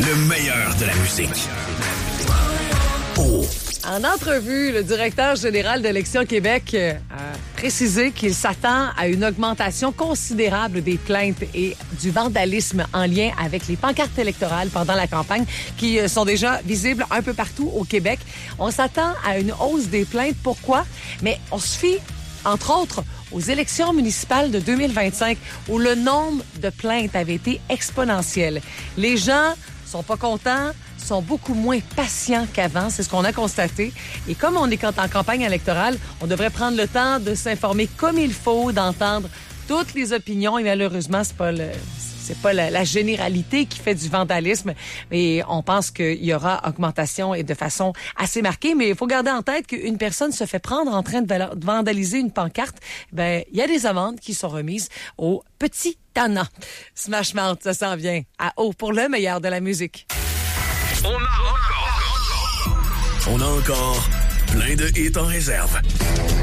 Le meilleur de la musique. Oh. En entrevue, le directeur général d'Élections Québec a précisé qu'il s'attend à une augmentation considérable des plaintes et du vandalisme en lien avec les pancartes électorales pendant la campagne qui sont déjà visibles un peu partout au Québec. On s'attend à une hausse des plaintes. Pourquoi? Mais on se fie, entre autres, aux élections municipales de 2025 où le nombre de plaintes avait été exponentiel. Les gens sont pas contents, sont beaucoup moins patients qu'avant, c'est ce qu'on a constaté. Et comme on est en campagne électorale, on devrait prendre le temps de s'informer comme il faut, d'entendre toutes les opinions. Et malheureusement, c'est pas la généralité qui fait du vandalisme. Et on pense qu'il y aura augmentation et de façon assez marquée. Mais il faut garder en tête qu'une personne se fait prendre en train de vandaliser une pancarte. Ben, il y a des amendes qui sont remises aux petits tannants. Smash Mouth, ça s'en vient à haut pour le meilleur de la musique. On a encore plein de hits en réserve.